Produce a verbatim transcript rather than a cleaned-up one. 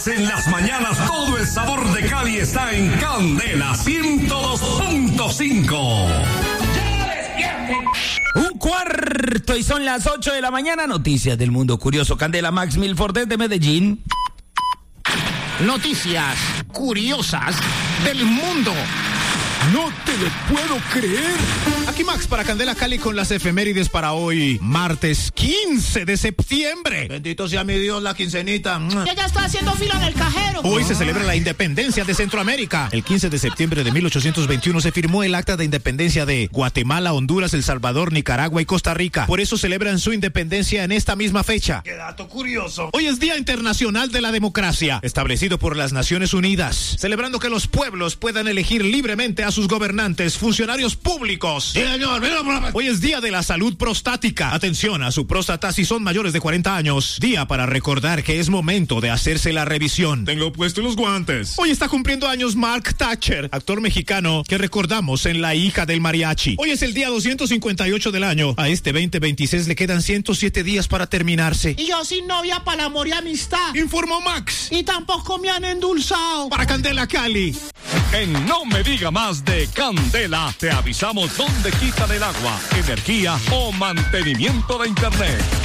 más en las mañanas. Todo el sabor de Cali está en Candela ciento dos punto cinco. Un cuarto y son las ocho de la mañana. Noticias del mundo curioso. Candela, Max Milford desde Medellín. Noticias curiosas del mundo. No te lo puedo creer. Aquí Max para Candela Cali con las efemérides para hoy, martes quince de septiembre. Bendito sea mi Dios, la quincenita. Yo ya estoy haciendo fila en el cajero. Hoy se celebra la independencia de Centroamérica. El quince de septiembre de mil ochocientos veintiuno se firmó el acta de independencia de Guatemala, Honduras, El Salvador, Nicaragua y Costa Rica. Por eso celebran su independencia en esta misma fecha. ¡Qué dato curioso! Hoy es Día Internacional de la Democracia, establecido por las Naciones Unidas, celebrando que los pueblos puedan elegir libremente a sus gobernantes, funcionarios públicos. Sí, señor, mira, hoy es Día de la Salud Prostática. Atención a su próstata si son mayores de cuarenta años. Día para recordar que es momento de hacerse la revisión. Tengo puestos los guantes. Hoy está cumpliendo años Mark Thatcher, actor mexicano que recordamos en La hija del mariachi. Hoy es el día doscientos cincuenta y ocho del año. A este veinte veintiséis le quedan ciento siete días para terminarse. Y yo sin novia para el amor y amistad. Informó Max. Y tampoco me han endulzado. Para Candela Cali. En No Me Diga Más de Candela, te avisamos dónde quitan el agua, energía o mantenimiento de internet.